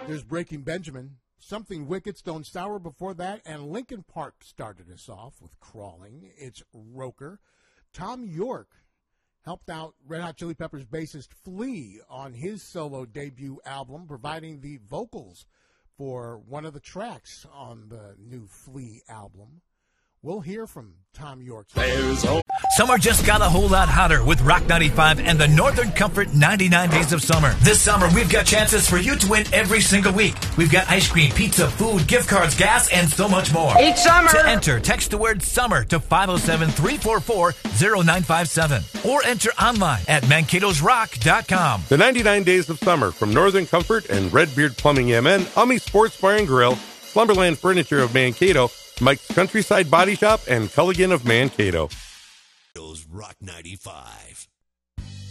There's Breaking Benjamin. Something Wicked, Stone Sour before that, and Linkin Park started us off with Crawling. It's Roker. Tom York helped out Red Hot Chili Peppers bassist Flea on his solo debut album, providing the vocals for one of the tracks on the new Flea album. We'll hear from Tom York. Summer just got a whole lot hotter with Rock 95 and the Northern Comfort 99 Days of Summer. This summer, we've got chances for you to win every single week. We've got ice cream, pizza, food, gift cards, gas, and so much more. Each summer! To enter, text the word SUMMER to 507-344-0957 or enter online at Mankato'sRock.com. The 99 Days of Summer from Northern Comfort and Redbeard Plumbing MN, Ummy Sports Bar and Grill, Slumberland Furniture of Mankato, Mike's Countryside Body Shop, and Culligan of Mankato. Rock 95.